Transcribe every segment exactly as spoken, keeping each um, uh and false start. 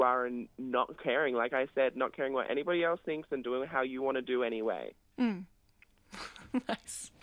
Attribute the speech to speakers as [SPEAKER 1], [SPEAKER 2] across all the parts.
[SPEAKER 1] are and not caring, like I said, not caring what anybody else thinks and doing how you want to do anyway.
[SPEAKER 2] Mm. Nice.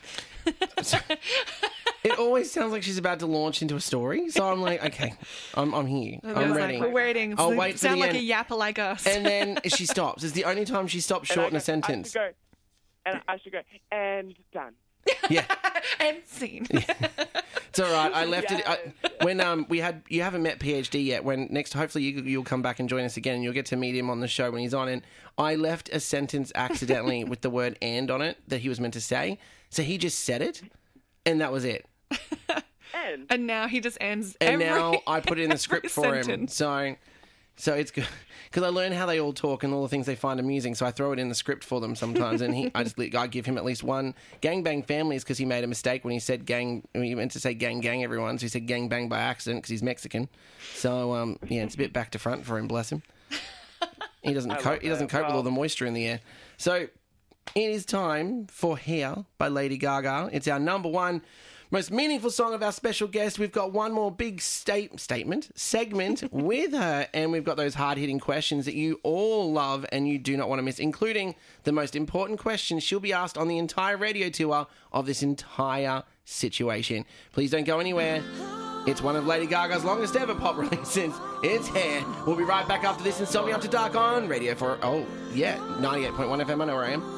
[SPEAKER 3] It always sounds like she's about to launch into a story, so I'm like, okay, I'm, I'm here. I'm ready.
[SPEAKER 2] We're waiting.
[SPEAKER 3] I'll
[SPEAKER 2] So
[SPEAKER 3] wait for
[SPEAKER 2] sound
[SPEAKER 3] the
[SPEAKER 2] like
[SPEAKER 3] end.
[SPEAKER 2] a yapper like us.
[SPEAKER 3] And then she stops. It's the only time she stops short in a sentence.
[SPEAKER 1] I should go, and I should go, and done.
[SPEAKER 3] Yeah.
[SPEAKER 2] And scene.
[SPEAKER 3] It's all right. I left
[SPEAKER 1] Yes.
[SPEAKER 3] it I, when um we had you haven't met PhD yet. When next, hopefully you, you'll come back and join us again, and you'll get to meet him on the show when he's on. And I left a sentence accidentally with the word "and" on it that he was meant to say, so he just said it, and that was it.
[SPEAKER 1] And,
[SPEAKER 2] And now he just ends
[SPEAKER 3] And
[SPEAKER 2] every,
[SPEAKER 3] now I put it in the script for him.
[SPEAKER 2] sentence.
[SPEAKER 3] So, so it's good because I learn how they all talk and all the things they find amusing. So I throw it in the script for them sometimes, and he, I just I give him at least one gangbang families because he made a mistake when he said gang. When he meant to say gang gang everyone, so he said gang bang by accident because he's Mexican. So um, yeah, it's a bit back to front for him. Bless him. He doesn't
[SPEAKER 1] I
[SPEAKER 3] cope.
[SPEAKER 1] love
[SPEAKER 3] He doesn't
[SPEAKER 1] that.
[SPEAKER 3] cope with all
[SPEAKER 1] Well-
[SPEAKER 3] the moisture in the air. So it is time for "Here" by Lady Gaga. It's our number one most meaningful song of our special guest. We've got one more big state statement segment with her, and we've got those hard-hitting questions that you all love and you do not want to miss, including the most important questions she'll be asked on the entire radio tour of this entire situation. Please don't go anywhere. It's one of Lady Gaga's longest ever pop releases. It's "Hair." We'll be right back after this Insomnia After Dark on Radio for, oh, yeah, ninety-eight point one F M on O R A M.